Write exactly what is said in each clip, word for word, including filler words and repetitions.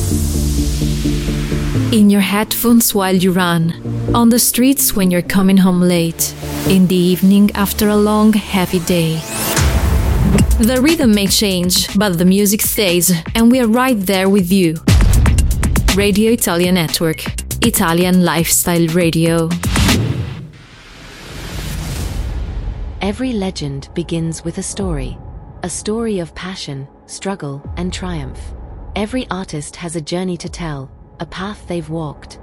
In your headphones while you run, on the streets when you're coming home late, in the evening after a long, heavy day. The rhythm may change, but the music stays, and we are right there with you. Radio Italia Network, Italian Lifestyle Radio. Every legend begins with a story. A story of passion, struggle, and triumph. Every artist has a journey to tell, a path they've walked.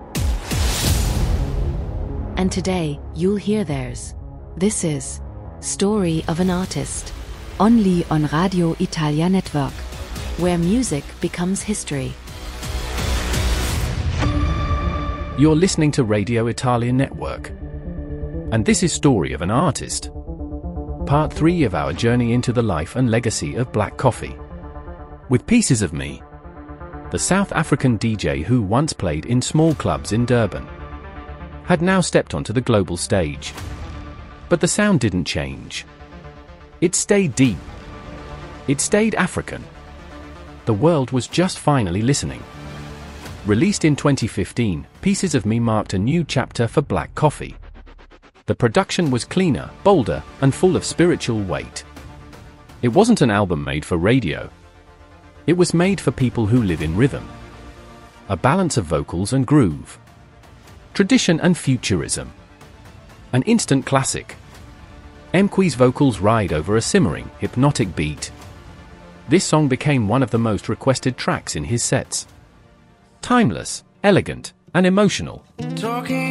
And today, you'll hear theirs. This is Story of an Artist. Only on Radio Italia Network, where music becomes history. You're listening to Radio Italia Network. And this is Story of an Artist. Part three of our journey into the life and legacy of Black Coffee. With Pieces of Me, the South African D J who once played in small clubs in Durban had now stepped onto the global stage. But the sound didn't change. It stayed deep. It stayed African. The world was just finally listening. Released in twenty fifteen, Pieces of Me marked a new chapter for Black Coffee. The production was cleaner, bolder, and full of spiritual weight. It wasn't an album made for radio. It was made for people who live in rhythm. A balance of vocals and groove. Tradition and futurism. An instant classic. Mkwee's vocals ride over a simmering, hypnotic beat. This song became one of the most requested tracks in his sets. Timeless, elegant, and emotional. Talking